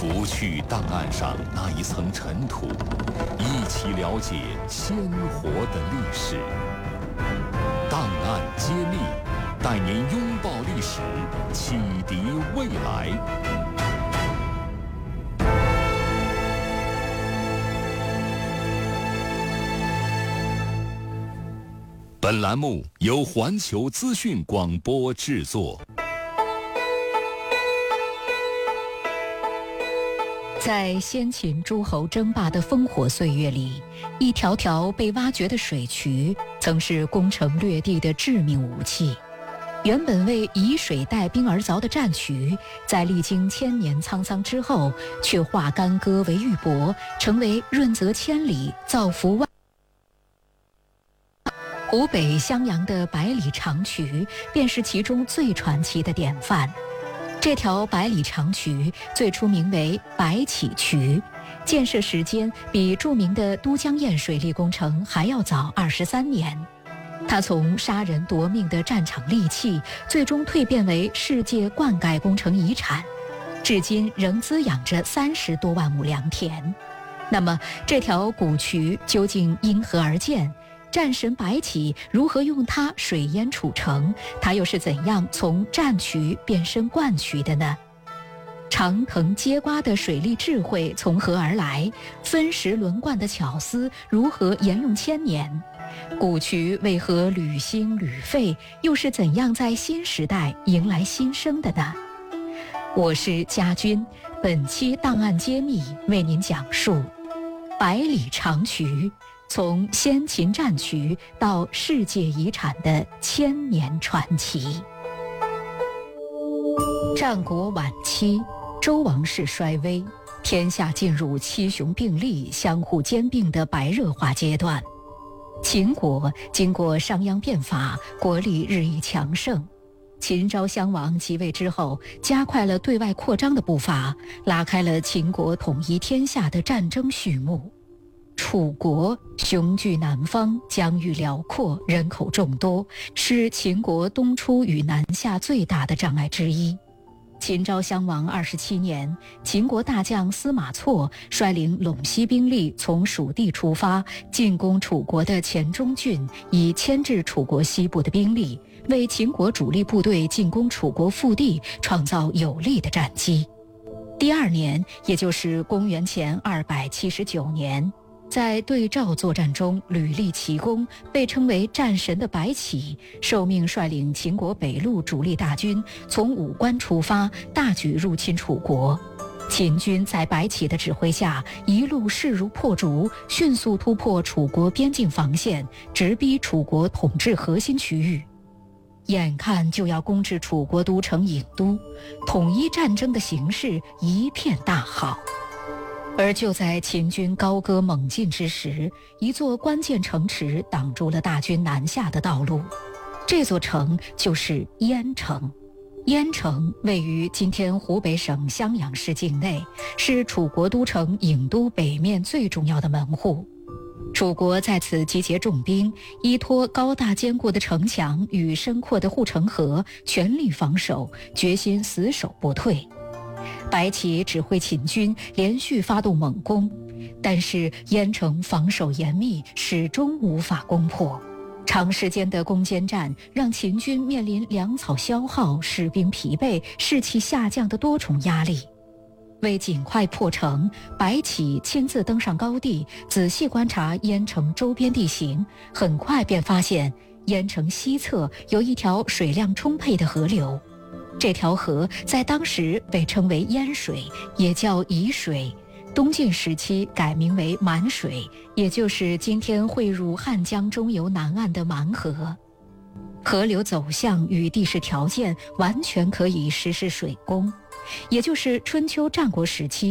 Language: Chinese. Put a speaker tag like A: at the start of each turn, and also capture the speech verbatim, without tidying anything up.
A: 拂去档案上那一层尘土，一起了解鲜活的历史。档案揭秘，带您拥抱历史，启迪未来。本栏目由环球资讯广播制作。
B: 在先秦诸侯争霸的烽火岁月里，一条条被挖掘的水渠曾是攻城略地的致命武器。原本为以水带兵而凿的战渠，在历经千年沧桑之后，却化干戈为玉帛，成为润泽千里、造福万湖北襄阳的百里长渠便是其中最传奇的典范。这条百里长渠最初名为白起渠，建设时间比著名的都江堰水利工程还要早二十三年。它从杀人夺命的战场利器，最终蜕变为世界灌溉工程遗产，至今仍滋养着三十多万亩良田。那么，这条古渠究竟因何而建？战神白起如何用它水淹楚城？他又是怎样从战渠变身灌渠的呢？长藤接瓜的水利智慧从何而来？分时轮灌的巧思如何沿用千年？古渠为何屡兴屡废？又是怎样在新时代迎来新生的呢？我是家军，本期档案揭秘为您讲述百里长渠，从先秦战渠到世界遗产的千年传奇。战国晚期，周王室衰微，天下进入七雄并立、相互兼并的白热化阶段。秦国经过商鞅变法，国力日益强盛。秦昭襄王即位之后，加快了对外扩张的步伐，拉开了秦国统一天下的战争序幕。楚国雄踞南方，疆域辽阔，人口众多，是秦国东出与南下最大的障碍之一。秦昭襄王二十七年，秦国大将司马错率领陇西兵力从蜀地出发，进攻楚国的黔中郡，以牵制楚国西部的兵力，为秦国主力部队进攻楚国腹地创造有利的战机。第二年，也就是公元前二百七十九年，在对赵作战中屡立奇功，被称为战神的白起受命率领秦国北路主力大军从武关出发，大举入侵楚国。秦军在白起的指挥下，一路势如破竹，迅速突破楚国边境防线，直逼楚国统治核心区域。眼看就要攻至楚国都城郢都，统一战争的形势一片大好。而就在秦军高歌猛进之时，一座关键城池挡住了大军南下的道路。这座城就是鄢城。鄢城位于今天湖北省襄阳市境内，是楚国都城郢都北面最重要的门户。楚国在此集结重兵，依托高大坚固的城墙与深阔的护城河，全力防守，决心死守不退。白起指挥秦军连续发动猛攻，但是鄢城防守严密，始终无法攻破。长时间的攻坚战让秦军面临粮草消耗、士兵疲惫、士气下降的多重压力。为尽快破城，白起亲自登上高地，仔细观察鄢城周边地形，很快便发现鄢城西侧有一条水量充沛的河流。这条河在当时被称为鄢水，也叫沂水，东晋时期改名为满水，也就是今天汇入汉江中游南岸的蛮河。河流走向与地势条件完全可以实施水攻，也就是春秋战国时期